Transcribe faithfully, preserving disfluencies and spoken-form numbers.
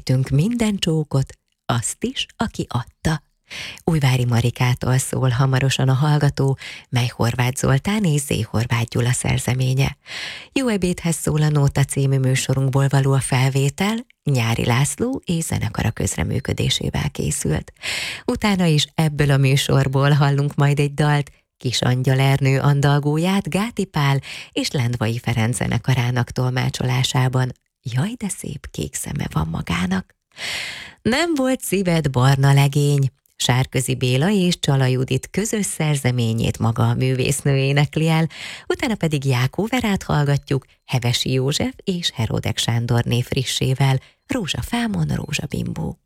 elfelejtünk minden csókot, azt is, aki adta. Újvári Marikától szól hamarosan a hallgató, mely Horváth Zoltán és Zé Horváth Gyula szerzeménye. Jó ebédhez szól a Nóta című műsorunkból való a felvétel, Nyári László és zenekara közreműködésével készült. Utána is ebből a műsorból hallunk majd egy dalt, Kis Angyal Ernő andalgóját Gáti Pál és Lendvai Ferenc zenekarának tolmácsolásában. Jaj, de szép kék szeme van magának. Nem volt szíved barna legény. Sárközi Béla és Csala Judit közös szerzeményét maga a művésznő énekli el, utána pedig Jákó Verát hallgatjuk Hevesi József és Herodek Sándorné frissével, Rózsafámon, rózsabimbó.